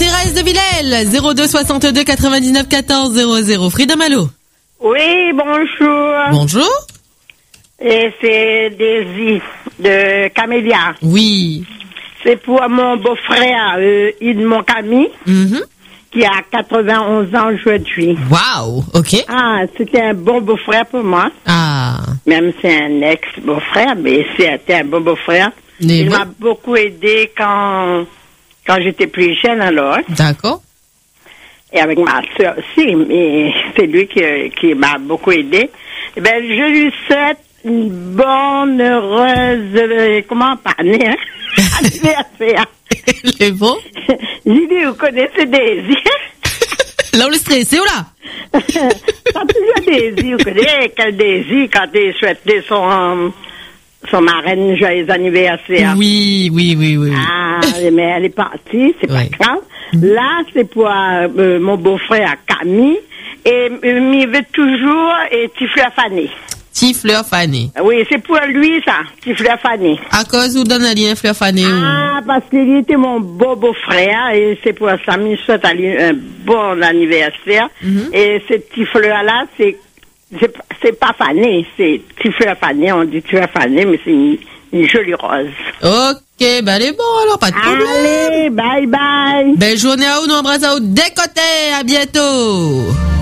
Thérèse de Villèle, 02 62 99 14 00. Frida Malo. Oui, bonjour. Bonjour. Et c'est Daisy de Camélia. Oui. C'est pour mon beau-frère, Edmond Camille, qui a 91 ans aujourd'hui. Waouh, ok. Ah, c'était un bon beau-frère pour moi. Ah. Même si c'est un ex-beau-frère, mais c'était un bon beau-frère. Il m'a beaucoup aidé quand j'étais plus jeune alors. D'accord. Et avec ma soeur aussi, mais c'est lui qui m'a beaucoup aidé. Eh ben, je lui souhaite une bonne, heureuse, comment parler, hein? Anniversaire. C'est bon? J'ai dit, vous connaissez Daisy? Là, on le stressé, ou là? Quand toujours Daisy, vous connaissez quel Daisy quand il souhaitait son marraine joyeux anniversaire. Oui. Ah, mais elle est partie, c'est pas grave. Là, c'est pour mon beau-frère Camille. Et il veut toujours Tifleur Fanny. Tifleur Fanny. Oui, c'est pour lui, ça, Tifleur Fanny. À cause où donne lien Fleur Fanny? Ah, parce qu'il était mon beau-beau-frère. Et c'est pour ça que je souhaite à lui un bon anniversaire. Et ce petit fleur-là, c'est pas Fanny, c'est Tifleur Fanny. On dit Tifleur Fanny, mais c'est une jolie rose. Ok, ben elle est bon alors, pas de problème. Allez, bye bye. Belle journée à vous, nous embrassons à vous des côtés, à bientôt.